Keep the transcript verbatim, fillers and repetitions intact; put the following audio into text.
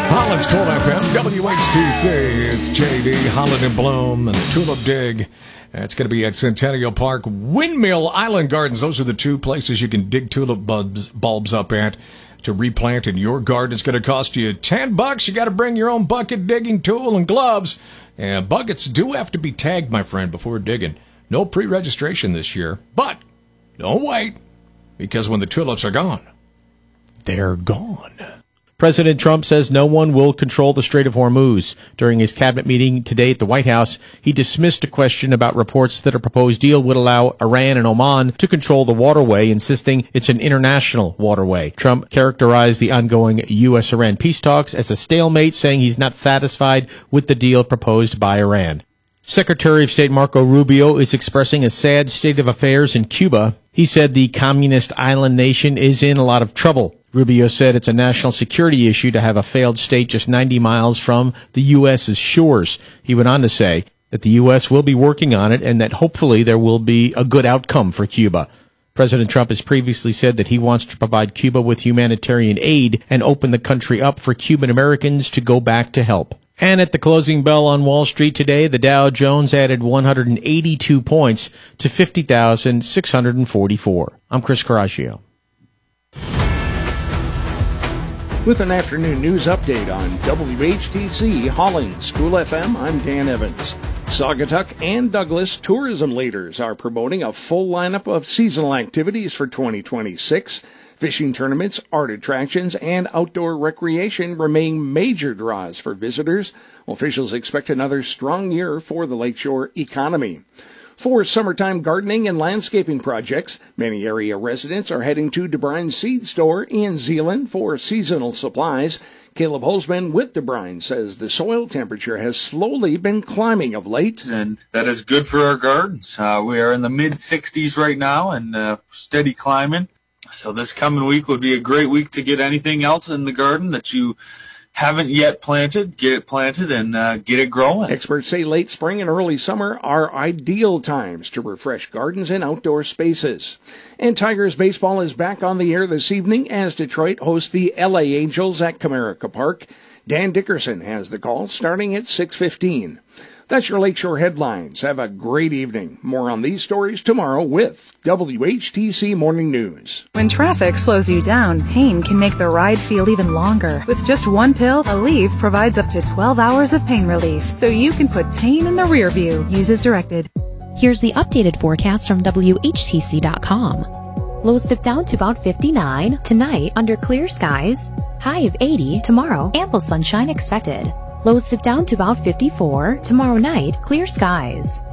Holland's Cool F M, W H T C. It's J D, Holland and Bloom, and Tulip Dig. It's going to be at Centennial Park, Windmill Island Gardens. Those are the two places you can dig tulip bulbs, bulbs up at to replant in your garden. It's going to cost you ten bucks. You got to bring your own bucket digging tool and gloves. And buckets do have to be tagged, my friend, before digging. No pre-registration this year, but don't wait, because when the tulips are gone, they're gone. President Trump says no one will control the Strait of Hormuz. During his cabinet meeting today at the White House, he dismissed a question about reports that a proposed deal would allow Iran and Oman to control the waterway, insisting it's an international waterway. Trump characterized the ongoing U S Iran peace talks as a stalemate, saying he's not satisfied with the deal proposed by Iran. Secretary of State Marco Rubio is expressing a sad state of affairs in Cuba. He said the communist island nation is in a lot of trouble. Rubio said it's a national security issue to have a failed state just ninety miles from the U S's shores. He went on to say that the U S will be working on it and that hopefully there will be a good outcome for Cuba. President Trump has previously said that he wants to provide Cuba with humanitarian aid and open the country up for Cuban Americans to go back to help. And at the closing bell on Wall Street today, the Dow Jones added one hundred eighty-two points to fifty thousand six hundred forty-four. I'm Chris Caraccio. With an afternoon news update on W H T C Holland's Cool F M, I'm Dan Evans. Saugatuck and Douglas tourism leaders are promoting a full lineup of seasonal activities for twenty twenty-six. Fishing tournaments, art attractions, and outdoor recreation remain major draws for visitors. Officials expect another strong year for the lakeshore economy. For summertime gardening and landscaping projects, many area residents are heading to DeBrine Seed Store in Zeeland for seasonal supplies. Caleb Holzman with DeBrine says the soil temperature has slowly been climbing of late. And that is good for our gardens. Uh, we are in the mid sixties right now and uh, steady climbing. So this coming week would be a great week to get anything else in the garden that you haven't yet planted, get it planted and uh, get it growing. Experts say late spring and early summer are ideal times to refresh gardens and outdoor spaces. And Tigers baseball is back on the air this evening as Detroit hosts the L A Angels at Comerica Park. Dan Dickerson has the call starting at six fifteen. That's your Lakeshore headlines. Have a great evening. More on these stories tomorrow with W H T C Morning News. When traffic slows you down, pain can make the ride feel even longer. With just one pill, Aleve provides up to twelve hours of pain relief, so you can put pain in the rear view. Use as directed. Here's the updated forecast from W H T C dot com. Lows dip down to about fifty-nine. Tonight, under clear skies. High of eighty. Tomorrow, ample sunshine expected. Lows dip down to about fifty-four. Tomorrow night, clear skies.